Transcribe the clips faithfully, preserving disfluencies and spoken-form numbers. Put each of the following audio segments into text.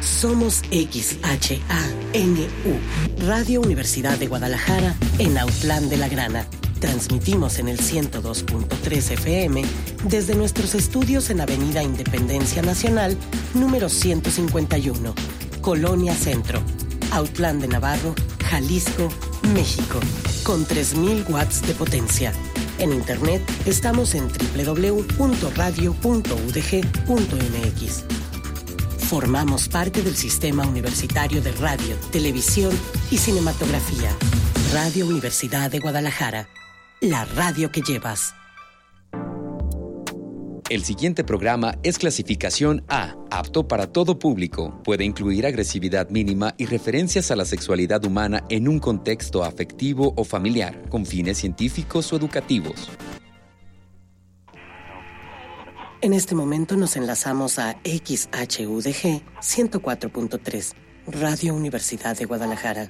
Somos X H A N U, Radio Universidad de Guadalajara, en Autlán de la Grana. Transmitimos en el ciento dos punto tres F M desde nuestros estudios en Avenida Independencia Nacional, número ciento cincuenta y uno, Colonia Centro, Autlán de Navarro, Jalisco, México, con tres mil watts de potencia. En internet estamos en doble u doble u doble u punto radio punto u d g punto m x. Formamos parte del Sistema Universitario de Radio, Televisión y Cinematografía. Radio Universidad de Guadalajara. La radio que llevas. El siguiente programa es clasificación A, apto para todo público. Puede incluir agresividad mínima y referencias a la sexualidad humana en un contexto afectivo o familiar, con fines científicos o educativos. En este momento nos enlazamos a X H U D G ciento cuatro punto tres, Radio Universidad de Guadalajara.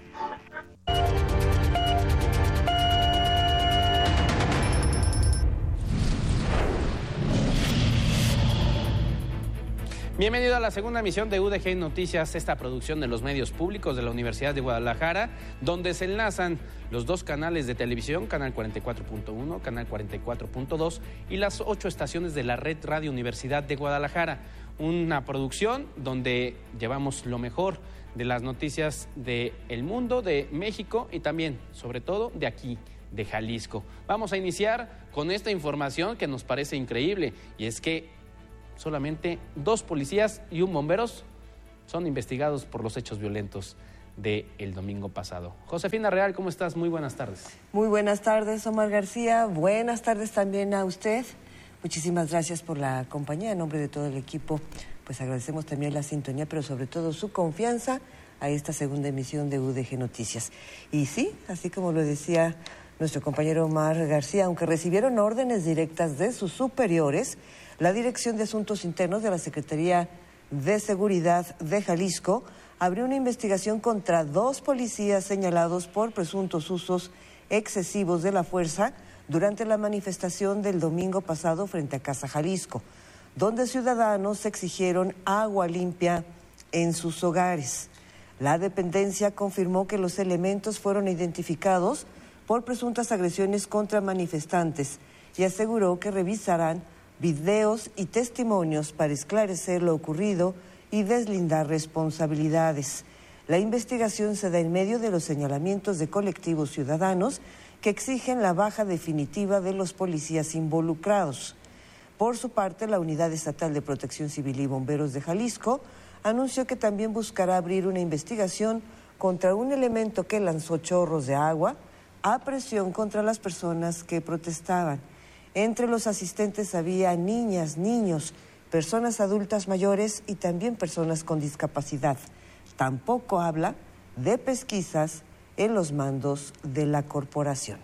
Bienvenido a la segunda emisión de U D G Noticias, esta producción de los medios públicos de la Universidad de Guadalajara, donde se enlazan los dos canales de televisión, Canal cuarenta y cuatro punto uno, Canal cuarenta y cuatro punto dos y las ocho estaciones de la red Radio Universidad de Guadalajara. Una producción donde llevamos lo mejor de las noticias del mundo, de México y también, sobre todo, de aquí, de Jalisco. Vamos a iniciar con esta información que nos parece increíble, y es que solamente dos policías y un bomberos son investigados por los hechos violentos del domingo pasado. Josefina Real, ¿cómo estás? Muy buenas tardes. Muy buenas tardes, Omar García. Buenas tardes también a usted. Muchísimas gracias por la compañía. En nombre de todo el equipo, pues agradecemos también la sintonía, pero sobre todo su confianza a esta segunda emisión de U D G Noticias. Y sí, así como lo decía nuestro compañero Omar García, aunque recibieron órdenes directas de sus superiores, la Dirección de Asuntos Internos de la Secretaría de Seguridad de Jalisco abrió una investigación contra dos policías señalados por presuntos usos excesivos de la fuerza durante la manifestación del domingo pasado frente a Casa Jalisco, donde ciudadanos exigieron agua limpia en sus hogares. La dependencia confirmó que los elementos fueron identificados por presuntas agresiones contra manifestantes y aseguró que revisarán videos y testimonios para esclarecer lo ocurrido y deslindar responsabilidades. La investigación se da en medio de los señalamientos de colectivos ciudadanos que exigen la baja definitiva de los policías involucrados. Por su parte, la Unidad Estatal de Protección Civil y Bomberos de Jalisco anunció que también buscará abrir una investigación contra un elemento que lanzó chorros de agua a presión contra las personas que protestaban. Entre los asistentes había niñas, niños, personas adultas mayores y también personas con discapacidad. Tampoco habla de pesquisas en los mandos de la corporación.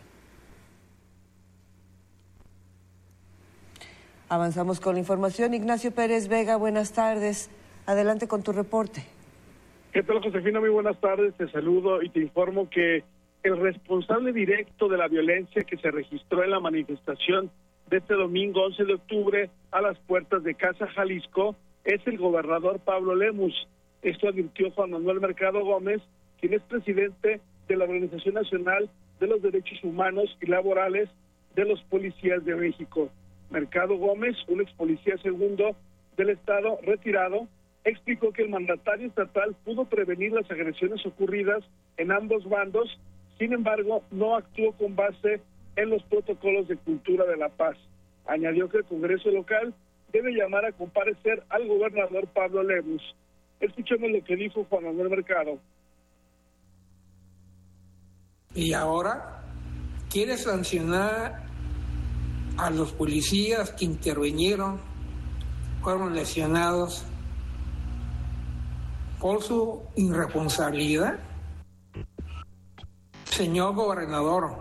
Avanzamos con la información. Ignacio Pérez Vega, buenas tardes. Adelante con tu reporte. ¿Qué tal, Josefina? Muy buenas tardes. Te saludo y te informo que el responsable directo de la violencia que se registró en la manifestación de este domingo once de octubre a las puertas de Casa Jalisco es el gobernador Pablo Lemus. Esto advirtió Juan Manuel Mercado Gómez, quien es presidente de la Organización Nacional de los Derechos Humanos y Laborales de los Policías de México. Mercado Gómez, un ex policía segundo del Estado retirado, explicó que el mandatario estatal pudo prevenir las agresiones ocurridas en ambos bandos. Sin embargo, no actuó con base en los protocolos de cultura de la paz. Añadió que el Congreso local debe llamar a comparecer al gobernador Pablo Lemus. Escuchemos lo que dijo Juan Manuel Mercado. Y ahora quiere sancionar a los policías que intervinieron, fueron lesionados por su irresponsabilidad. Señor gobernador,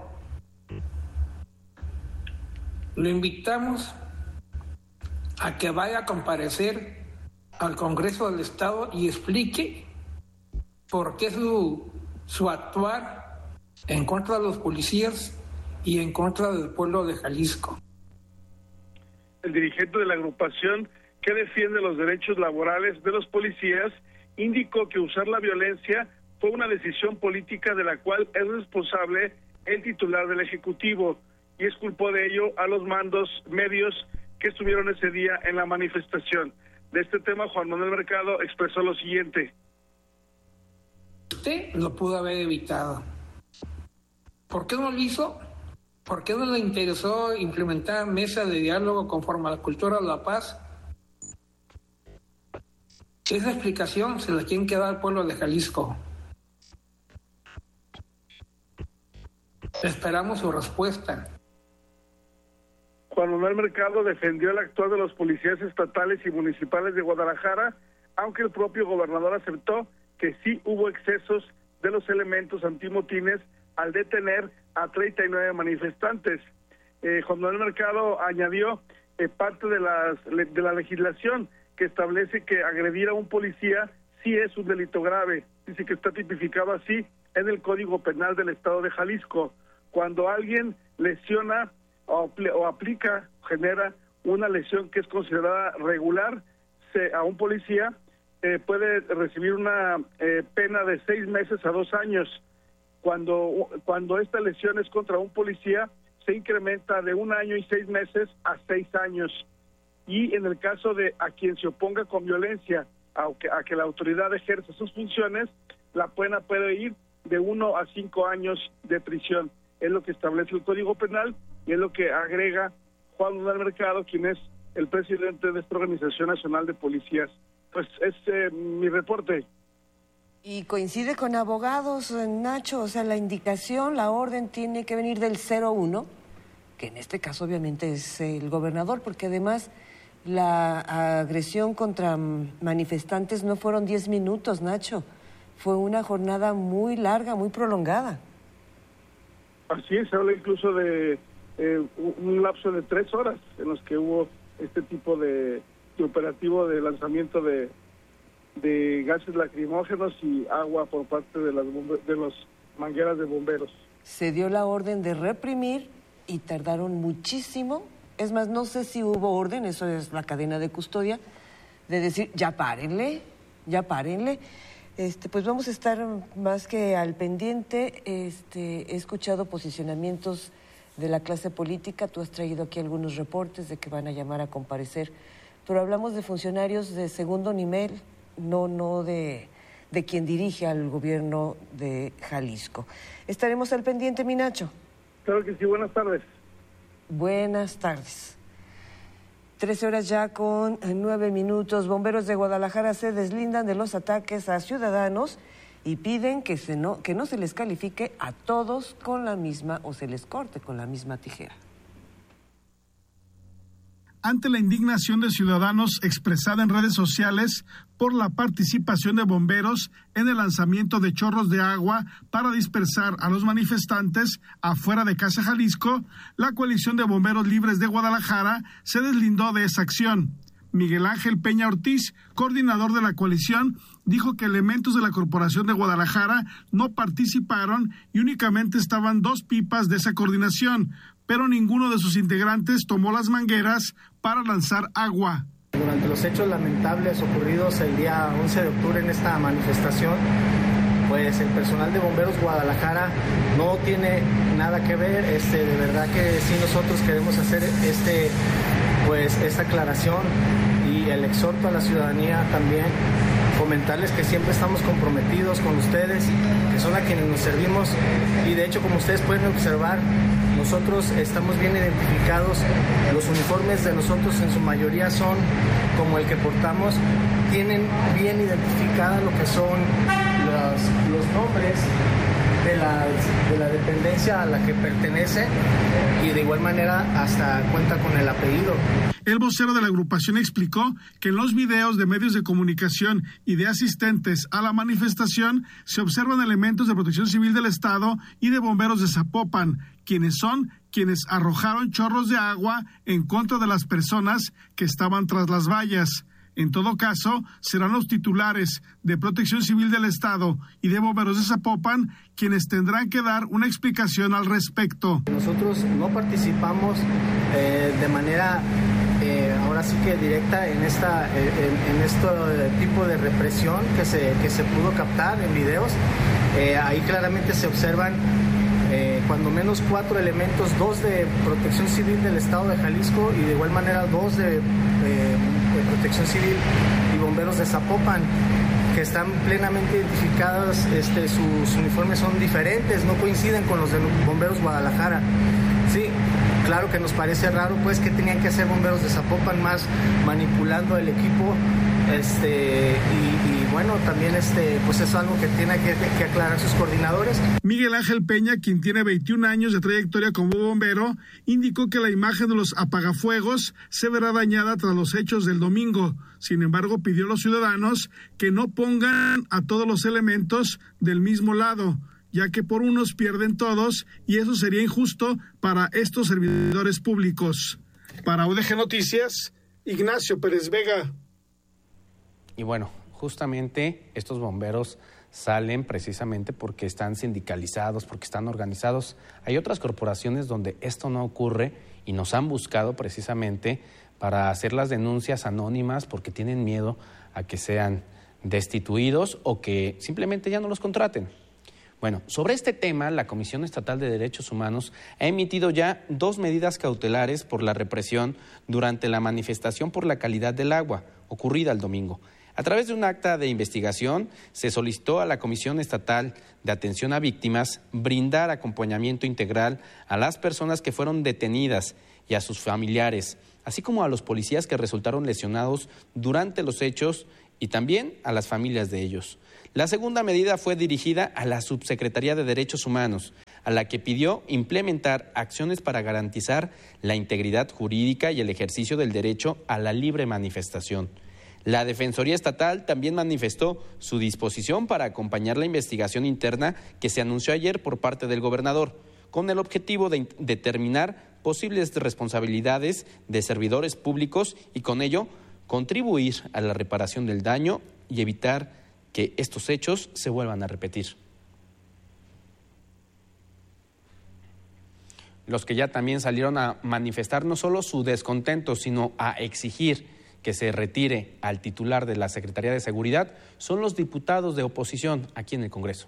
lo invitamos a que vaya a comparecer al Congreso del Estado y explique por qué su, su actuar en contra de los policías y en contra del pueblo de Jalisco. El dirigente de la agrupación que defiende los derechos laborales de los policías indicó que usar la violencia fue una decisión política de la cual es responsable el titular del Ejecutivo y exculpó de ello a los mandos medios que estuvieron ese día en la manifestación. De este tema, Juan Manuel Mercado expresó lo siguiente. Usted lo pudo haber evitado. ¿Por qué no lo hizo? ¿Por qué no le interesó implementar mesas de diálogo conforme a la cultura de la paz? Esa explicación se la tienen que dar al pueblo de Jalisco. Esperamos su respuesta. Juan Manuel Mercado defendió el actuar de los policías estatales y municipales de Guadalajara, aunque el propio gobernador aceptó que sí hubo excesos de los elementos antimotines al detener a treinta y nueve manifestantes. Eh, Juan Manuel Mercado añadió eh, parte de, las, de la legislación que establece que agredir a un policía sí es un delito grave. Dice que está tipificado así en el Código Penal del Estado de Jalisco. Cuando alguien lesiona o, o aplica, genera una lesión que es considerada regular se, a un policía, eh, puede recibir una eh, pena de seis meses a dos años. Cuando, cuando esta lesión es contra un policía, se incrementa de un año y seis meses a seis años. Y en el caso de a quien se oponga con violencia a que, a que la autoridad ejerza sus funciones, la pena puede ir de uno a cinco años de prisión. Es lo que establece el Código Penal y es lo que agrega Juan Manuel Mercado, quien es el presidente de esta Organización Nacional de Policías. Pues es eh, mi reporte. Y coincide con abogados, Nacho, o sea, la indicación, la orden tiene que venir del cero uno, que en este caso obviamente es el gobernador, porque además la agresión contra manifestantes no fueron diez minutos, Nacho, fue una jornada muy larga, muy prolongada. Así es, se habla incluso de eh, un lapso de tres horas en los que hubo este tipo de, de operativo de lanzamiento de de gases lacrimógenos y agua por parte de las bombe- de los mangueras de bomberos. Se dio la orden de reprimir y tardaron muchísimo. Es más, no sé si hubo orden, eso es la cadena de custodia, de decir, ya párenle, ya párenle. Este, pues vamos a estar más que al pendiente. Este, he escuchado posicionamientos de la clase política, tú has traído aquí algunos reportes de que van a llamar a comparecer, pero hablamos de funcionarios de segundo nivel, no, no de, de quien dirige al gobierno de Jalisco. Estaremos al pendiente, mi Nacho. Claro que sí, buenas tardes. Buenas tardes. Trece horas ya con nueve minutos. Bomberos de Guadalajara se deslindan de los ataques a ciudadanos y piden que, se no, que no se les califique a todos con la misma o se les corte con la misma tijera. Ante la indignación de ciudadanos expresada en redes sociales por la participación de bomberos en el lanzamiento de chorros de agua para dispersar a los manifestantes afuera de Casa Jalisco, la coalición de bomberos libres de Guadalajara se deslindó de esa acción. Miguel Ángel Peña Ortiz, coordinador de la coalición, dijo que elementos de la Corporación de Guadalajara no participaron y únicamente estaban dos pipas de esa coordinación, pero ninguno de sus integrantes tomó las mangueras para lanzar agua. Durante los hechos lamentables ocurridos el día once de octubre en esta manifestación, pues el personal de Bomberos Guadalajara no tiene nada que ver. Este, de verdad que sí, nosotros queremos hacer este, pues, esta aclaración y el exhorto a la ciudadanía también, comentarles que siempre estamos comprometidos con ustedes, que son a quienes nos servimos, y de hecho, como ustedes pueden observar, nosotros estamos bien identificados. Los uniformes de nosotros en su mayoría son como el que portamos, tienen bien identificada lo que son los, los nombres de la, de la dependencia a la que pertenece, y de igual manera hasta cuenta con el apellido. El vocero de la agrupación explicó que en los videos de medios de comunicación y de asistentes a la manifestación se observan elementos de Protección Civil del Estado y de bomberos de Zapopan, quienes son quienes arrojaron chorros de agua en contra de las personas que estaban tras las vallas. En todo caso, serán los titulares de Protección Civil del Estado y de bomberos de Zapopan quienes tendrán que dar una explicación al respecto. Nosotros no participamos eh, de manera, eh, ahora ahora sí que directa en esta en, en este tipo de represión que se, que se pudo captar en videos. Eh, ahí claramente se observan eh, cuando menos cuatro elementos, dos de Protección Civil del Estado de Jalisco y de igual manera dos de, eh, de Protección Civil y bomberos de Zapopan, que están plenamente identificados. Este, sus uniformes son diferentes, no coinciden con los de Bomberos Guadalajara. Sí, claro que nos parece raro, pues, que tenían que hacer bomberos de Zapopan más manipulando el equipo. Este, y, y bueno, también este, pues es algo que tiene que, que aclarar sus coordinadores. Miguel Ángel Peña, quien tiene veintiún años de trayectoria como bombero, indicó que la imagen de los apagafuegos se verá dañada tras los hechos del domingo. Sin embargo, pidió a los ciudadanos que no pongan a todos los elementos del mismo lado, ya que por unos pierden todos y eso sería injusto para estos servidores públicos. Para U D G Noticias, Ignacio Pérez Vega. Y bueno, justamente estos bomberos salen precisamente porque están sindicalizados, porque están organizados. Hay otras corporaciones donde esto no ocurre y nos han buscado precisamente para hacer las denuncias anónimas porque tienen miedo a que sean destituidos o que simplemente ya no los contraten. Bueno, sobre este tema, la Comisión Estatal de Derechos Humanos ha emitido ya dos medidas cautelares por la represión durante la manifestación por la calidad del agua ocurrida el domingo. A través de un acta de investigación, se solicitó a la Comisión Estatal de Atención a Víctimas brindar acompañamiento integral a las personas que fueron detenidas y a sus familiares, así como a los policías que resultaron lesionados durante los hechos y también a las familias de ellos. La segunda medida fue dirigida a la Subsecretaría de Derechos Humanos, a la que pidió implementar acciones para garantizar la integridad jurídica y el ejercicio del derecho a la libre manifestación. La Defensoría Estatal también manifestó su disposición para acompañar la investigación interna que se anunció ayer por parte del gobernador, con el objetivo de determinar posibles responsabilidades de servidores públicos y con ello contribuir a la reparación del daño y evitar que estos hechos se vuelvan a repetir. Los que ya también salieron a manifestar no solo su descontento, sino a exigir que se retire al titular de la Secretaría de Seguridad son los diputados de oposición aquí en el Congreso.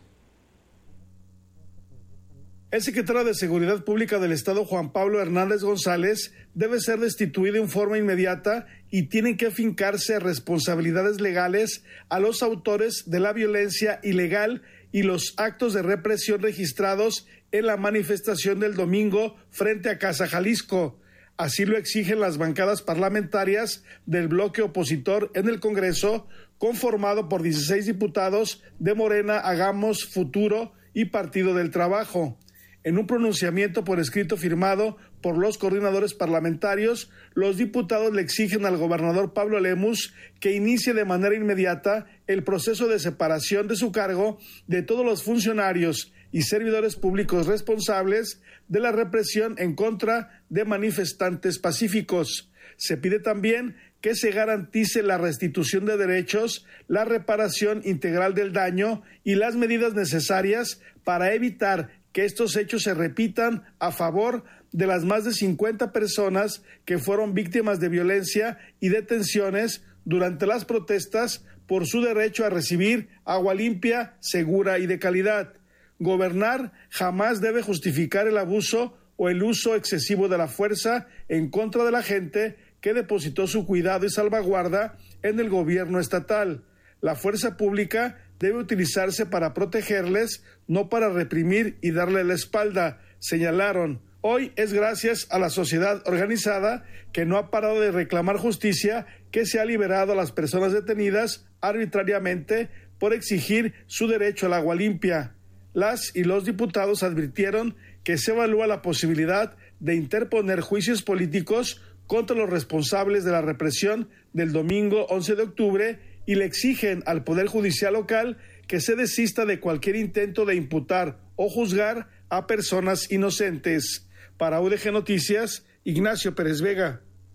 El secretario de Seguridad Pública del Estado, Juan Pablo Hernández González, debe ser destituido en forma inmediata y tienen que fincarse responsabilidades legales a los autores de la violencia ilegal y los actos de represión registrados en la manifestación del domingo frente a Casa Jalisco. Así lo exigen las bancadas parlamentarias del bloque opositor en el Congreso, conformado por dieciséis diputados de Morena, Hagamos, Futuro y Partido del Trabajo. En un pronunciamiento por escrito firmado por los coordinadores parlamentarios, los diputados le exigen al gobernador Pablo Lemus que inicie de manera inmediata el proceso de separación de su cargo de todos los funcionarios y servidores públicos responsables de la represión en contra de manifestantes pacíficos. Se pide también que se garantice la restitución de derechos, la reparación integral del daño y las medidas necesarias para evitar que estos hechos se repitan a favor de las más de cincuenta personas que fueron víctimas de violencia y detenciones durante las protestas por su derecho a recibir agua limpia, segura y de calidad. Gobernar jamás debe justificar el abuso o el uso excesivo de la fuerza en contra de la gente que depositó su cuidado y salvaguarda en el gobierno estatal. La fuerza pública debe utilizarse para protegerles, no para reprimir y darle la espalda, señalaron. Hoy es gracias a la sociedad organizada que no ha parado de reclamar justicia que se ha liberado a las personas detenidas arbitrariamente por exigir su derecho al agua limpia. Las y los diputados advirtieron que se evalúa la posibilidad de interponer juicios políticos contra los responsables de la represión del domingo once de octubre y le exigen al Poder Judicial local que se desista de cualquier intento de imputar o juzgar a personas inocentes. Para U D G Noticias, Ignacio Pérez Vega.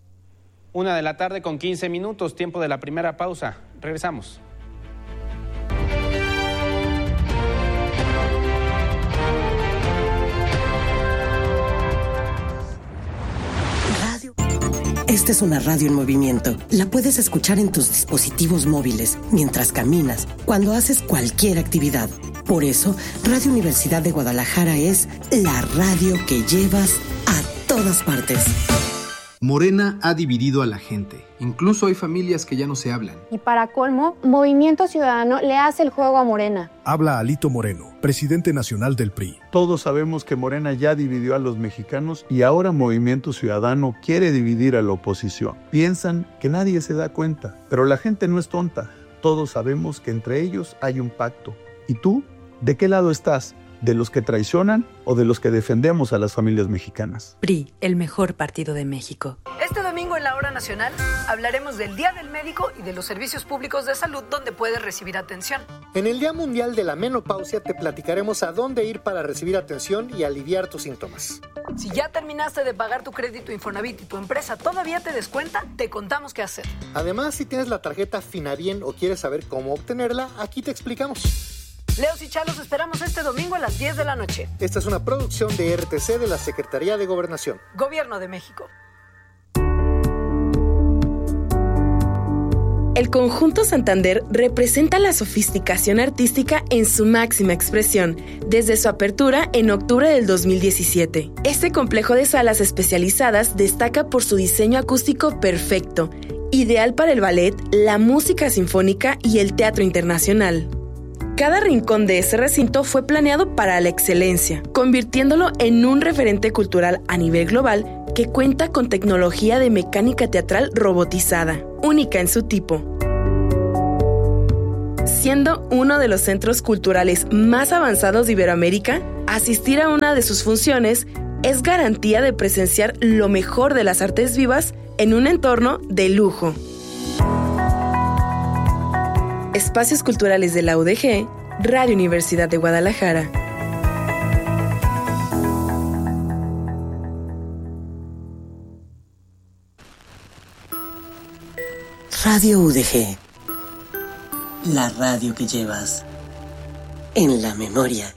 Una de la tarde con quince minutos, tiempo de la primera pausa. Regresamos. Esta es una radio en movimiento. La puedes escuchar en tus dispositivos móviles, mientras caminas, cuando haces cualquier actividad. Por eso, Radio Universidad de Guadalajara es la radio que llevas a todas partes. Morena ha dividido a la gente. Incluso hay familias que ya no se hablan. Y para colmo, Movimiento Ciudadano le hace el juego a Morena. Habla Alito Moreno, presidente nacional del P R I. Todos sabemos que Morena ya dividió a los mexicanos y ahora Movimiento Ciudadano quiere dividir a la oposición. Piensan que nadie se da cuenta, pero la gente no es tonta. Todos sabemos que entre ellos hay un pacto. ¿Y tú? ¿De qué lado estás? ¿De los que traicionan o de los que defendemos a las familias mexicanas? P R I, el mejor partido de México. Este domingo en la Hora Nacional hablaremos del Día del Médico y de los servicios públicos de salud donde puedes recibir atención. En el Día Mundial de la Menopausia te platicaremos a dónde ir para recibir atención y aliviar tus síntomas. Si ya terminaste de pagar tu crédito Infonavit y tu empresa todavía te descuenta, te contamos qué hacer. Además, si tienes la tarjeta Finabien o quieres saber cómo obtenerla, aquí te explicamos. Leos y Chalos esperamos este domingo a las diez de la noche. Esta es una producción de R T C de la Secretaría de Gobernación. Gobierno de México. El Conjunto Santander representa la sofisticación artística en su máxima expresión, desde su apertura en octubre del dos mil diecisiete. Este complejo de salas especializadas destaca por su diseño acústico perfecto, ideal para el ballet, la música sinfónica y el teatro internacional. Cada rincón de ese recinto fue planeado para la excelencia, convirtiéndolo en un referente cultural a nivel global que cuenta con tecnología de mecánica teatral robotizada, única en su tipo. Siendo uno de los centros culturales más avanzados de Iberoamérica, asistir a una de sus funciones es garantía de presenciar lo mejor de las artes vivas en un entorno de lujo. Espacios Culturales de la U D G, Radio Universidad de Guadalajara. Radio U D G, la radio que llevas en la memoria.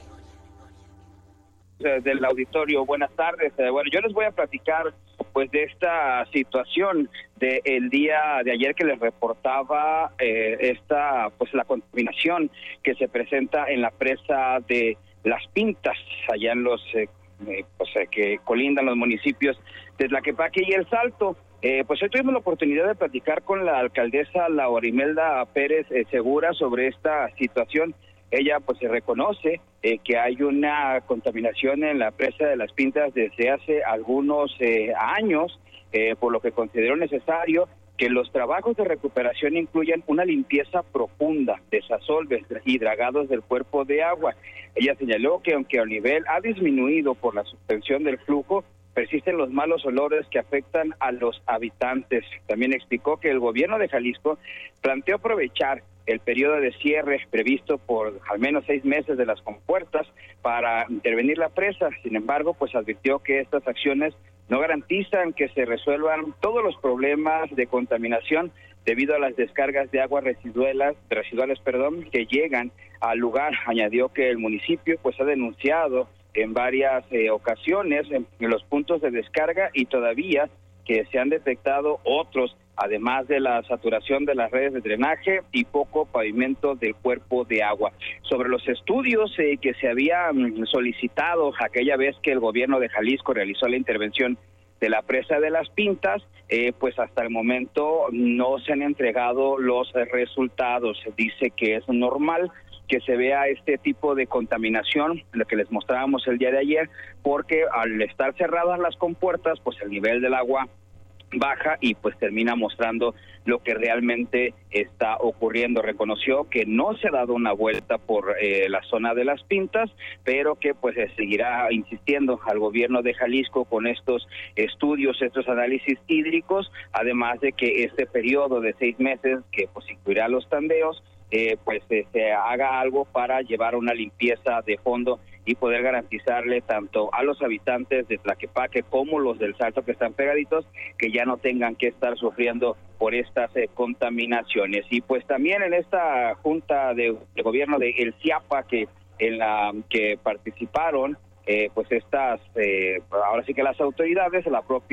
Del auditorio, buenas tardes. Bueno, yo les voy a platicar pues de esta situación del día de ayer que les reportaba eh, esta pues la contaminación que se presenta en la presa de Las Pintas, allá en los eh, eh, pues eh, que colindan los municipios de Tlaquepaque y El Salto. Eh, pues hoy tuvimos la oportunidad de platicar con la alcaldesa Laura Imelda Pérez eh, Segura sobre esta situación. Ella pues se reconoce eh, que hay una contaminación en la presa de Las Pintas desde hace algunos eh, años, eh, por lo que consideró necesario que los trabajos de recuperación incluyan una limpieza profunda, desasolves y dragados del cuerpo de agua. Ella señaló que aunque el nivel ha disminuido por la suspensión del flujo, persisten los malos olores que afectan a los habitantes. También explicó que el gobierno de Jalisco planteó aprovechar el periodo de cierre previsto por al menos seis meses de las compuertas para intervenir la presa. Sin embargo, pues advirtió que estas acciones no garantizan que se resuelvan todos los problemas de contaminación debido a las descargas de aguas residuales, residuales, perdón, que llegan al lugar. Añadió que el municipio pues ha denunciado en varias eh, ocasiones en, en los puntos de descarga y todavía que se han detectado otros, además de la saturación de las redes de drenaje y poco pavimento del cuerpo de agua. Sobre los estudios eh, que se habían solicitado aquella vez que el gobierno de Jalisco realizó la intervención de la presa de Las Pintas, eh, pues hasta el momento no se han entregado los resultados. Se dice que es normal que se vea este tipo de contaminación, lo que les mostrábamos el día de ayer, porque al estar cerradas las compuertas, pues el nivel del agua baja y pues termina mostrando lo que realmente está ocurriendo. Reconoció que no se ha dado una vuelta por eh, la zona de Las Pintas, pero que pues eh, seguirá insistiendo al gobierno de Jalisco con estos estudios, estos análisis hídricos, además de que este periodo de seis meses que pues incluirá los tandeos, eh, pues eh, se haga algo para llevar una limpieza de fondo y poder garantizarle tanto a los habitantes de Tlaquepaque como los del Salto que están pegaditos, que ya no tengan que estar sufriendo por estas eh, contaminaciones. Y pues también en esta junta de, de gobierno de El Ciapa, que en la que participaron eh, pues estas, eh, ahora sí que las autoridades, la propia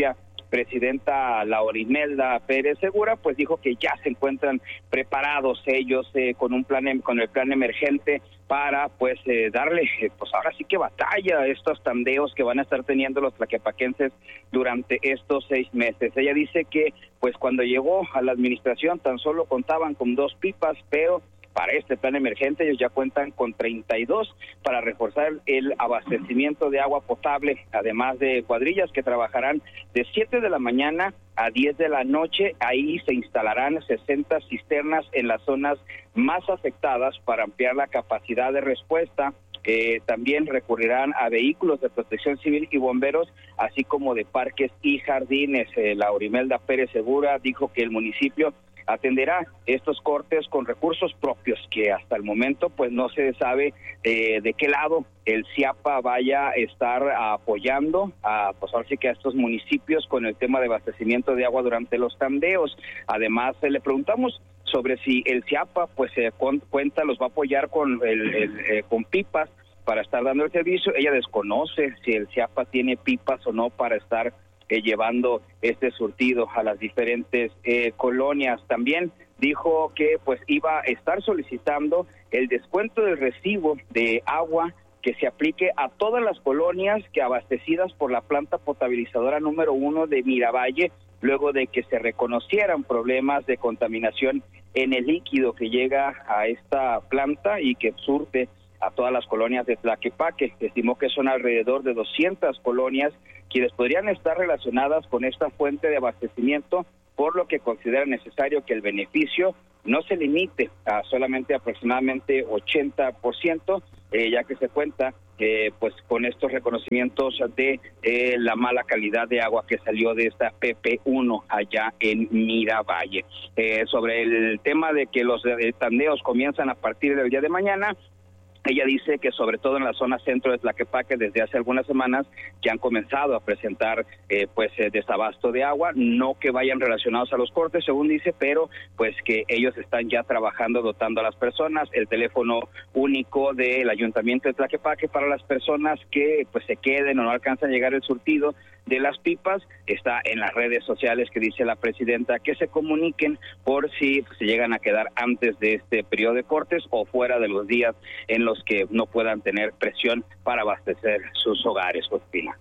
presidenta Laura Imelda Pérez Segura, pues dijo que ya se encuentran preparados ellos eh, con un plan, con el plan emergente para pues eh, darle, eh, pues ahora sí que batalla a estos tandeos que van a estar teniendo los tlaquepaquenses durante estos seis meses. Ella dice que pues cuando llegó a la administración tan solo contaban con dos pipas, pero para este plan emergente ellos ya cuentan con treinta y dos para reforzar el abastecimiento de agua potable, además de cuadrillas que trabajarán de siete de la mañana a diez de la noche. Ahí se instalarán sesenta cisternas en las zonas más afectadas para ampliar la capacidad de respuesta. Eh, también recurrirán a vehículos de protección civil y bomberos, así como de parques y jardines. Eh, Laura Imelda Pérez Segura dijo que el municipio atenderá estos cortes con recursos propios, que hasta el momento pues no se sabe eh, de qué lado el CIAPA vaya a estar apoyando a, pues ahora sí que a estos municipios con el tema de abastecimiento de agua durante los tandeos. Además, eh, le preguntamos sobre si el CIAPA pues eh, con, cuenta, los va a apoyar con, el, el, eh, con pipas para estar dando el servicio. Ella desconoce si el CIAPA tiene pipas o no para estar Eh, llevando este surtido a las diferentes eh, colonias. También dijo que pues iba a estar solicitando el descuento del recibo de agua que se aplique a todas las colonias que abastecidas por la planta potabilizadora número uno de Miravalle, luego de que se reconocieran problemas de contaminación en el líquido que llega a esta planta y que surte a todas las colonias de Tlaquepaque. Estimó que son alrededor de doscientas colonias quienes podrían estar relacionadas con esta fuente de abastecimiento, por lo que considera necesario que el beneficio no se limite a solamente aproximadamente ochenta por ciento, eh, ya que se cuenta eh, pues con estos reconocimientos de eh, la mala calidad de agua que salió de esta P P uno allá en Miravalle. Eh, sobre el tema de que los eh, tandeos comienzan a partir del día de mañana, ella dice que sobre todo en la zona centro de Tlaquepaque desde hace algunas semanas ya han comenzado a presentar eh, pues eh, desabasto de agua, no que vayan relacionados a los cortes según dice, pero pues que ellos están ya trabajando dotando a las personas. El teléfono único del Ayuntamiento de Tlaquepaque para las personas que pues se queden o no alcanzan a llegar el surtido de las pipas está en las redes sociales, que dice la presidenta que se comuniquen por si pues, se llegan a quedar antes de este periodo de cortes o fuera de los días en los que no puedan tener presión para abastecer sus hogares, Ospina.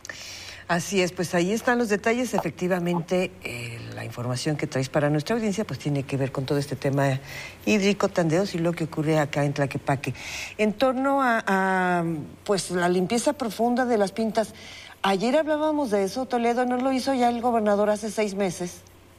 Así es, pues ahí están los detalles. Efectivamente, eh, la información que traes para nuestra audiencia pues tiene que ver con todo este tema hídrico, tandeos y lo que ocurre acá en Tlaquepaque. En torno a, a pues la limpieza profunda de las pintas, ayer hablábamos de eso, Toledo, ¿no lo hizo ya el gobernador hace seis meses?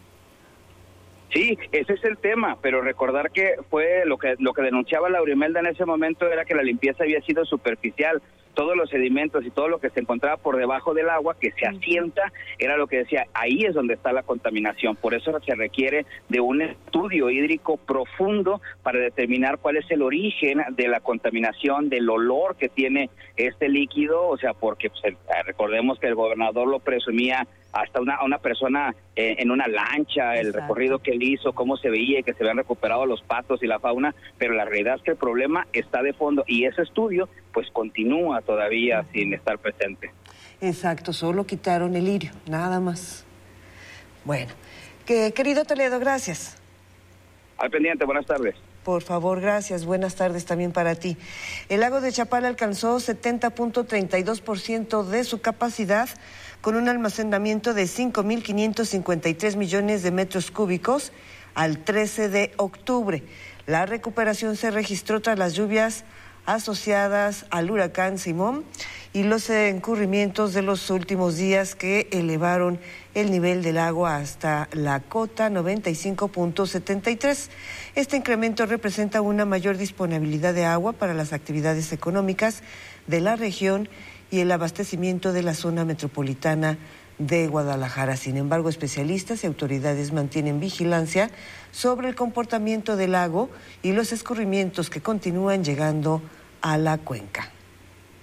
Sí, ese es el tema, pero recordar que fue lo que lo que denunciaba Laura Imelda en ese momento era que la limpieza había sido superficial. Todos los sedimentos y todo lo que se encontraba por debajo del agua, que se asienta, era lo que decía, ahí es donde está la contaminación. Por eso se requiere de un estudio hídrico profundo para determinar cuál es el origen de la contaminación, del olor que tiene este líquido, o sea, porque pues, el, recordemos que el gobernador lo presumía hasta una, una persona eh, en una lancha, el Exacto. recorrido que él hizo, cómo se veía, que se habían recuperado los patos y la fauna, pero la realidad es que el problema está de fondo y ese estudio pues continúa todavía uh-huh. sin estar presente. Exacto, solo quitaron el lirio, nada más. Bueno, que, querido Toledo, gracias. Al pendiente, buenas tardes. Por favor, gracias. Buenas tardes también para ti. El lago de Chapala alcanzó setenta punto treinta y dos por ciento de su capacidad con un almacenamiento de cinco mil quinientos cincuenta y tres millones de metros cúbicos al trece de octubre. La recuperación se registró tras las lluvias asociadas al huracán Simón y los encurrimientos de los últimos días que elevaron el nivel del agua hasta la cota noventa y cinco punto setenta y tres. Este incremento representa una mayor disponibilidad de agua para las actividades económicas de la región y el abastecimiento de la zona metropolitana de Guadalajara. Sin embargo, especialistas y autoridades mantienen vigilancia sobre el comportamiento del lago y los escurrimientos que continúan llegando a la cuenca.